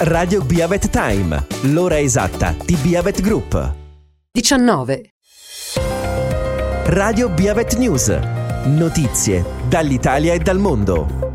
Radio Biavet Time, l'ora esatta di Biavet Group. 19. Radio Biavet News, notizie dall'Italia e dal mondo.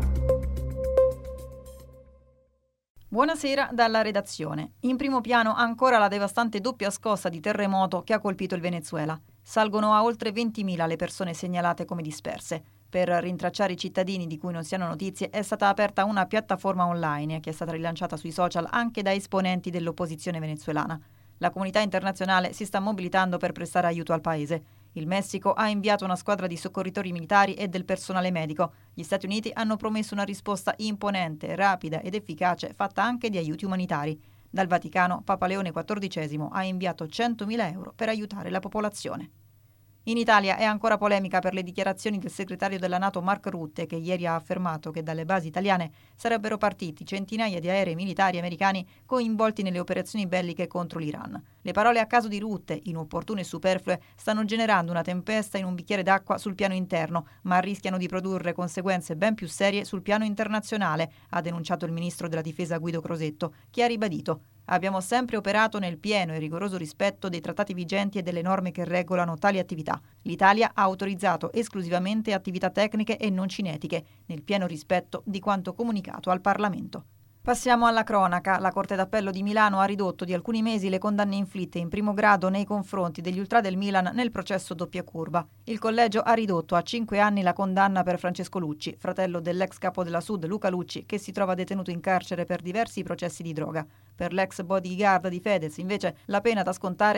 Buonasera dalla redazione. In primo piano ancora la devastante doppia scossa di terremoto che ha colpito il Venezuela. Salgono a oltre 20.000 le persone segnalate come disperse. Per rintracciare i cittadini di cui non si hanno notizie è stata aperta una piattaforma online che è stata rilanciata sui social anche da esponenti dell'opposizione venezuelana. La comunità internazionale si sta mobilitando per prestare aiuto al paese. Il Messico ha inviato una squadra di soccorritori militari e del personale medico. Gli Stati Uniti hanno promesso una risposta imponente, rapida ed efficace, fatta anche di aiuti umanitari. Dal Vaticano, Papa Leone XIV ha inviato 100.000 euro per aiutare la popolazione. In Italia è ancora polemica per le dichiarazioni del segretario della NATO Mark Rutte, che ieri ha affermato che dalle basi italiane sarebbero partiti centinaia di aerei militari americani coinvolti nelle operazioni belliche contro l'Iran. Le parole a caso di Rutte, inopportune e superflue, stanno generando una tempesta in un bicchiere d'acqua sul piano interno, ma rischiano di produrre conseguenze ben più serie sul piano internazionale, ha denunciato il ministro della Difesa Guido Crosetto, che ha ribadito: abbiamo sempre operato nel pieno e rigoroso rispetto dei trattati vigenti e delle norme che regolano tali attività. L'Italia ha autorizzato esclusivamente attività tecniche e non cinetiche, nel pieno rispetto di quanto comunicato al Parlamento. Passiamo alla cronaca. La Corte d'Appello di Milano ha ridotto di alcuni mesi le condanne inflitte in primo grado nei confronti degli ultra del Milan nel processo doppia curva. Il collegio ha ridotto a 5 anni la condanna per Francesco Lucci, fratello dell'ex capo della Sud Luca Lucci, che si trova detenuto in carcere per diversi processi di droga. Per l'ex bodyguard di Fedez, invece, la pena da scontare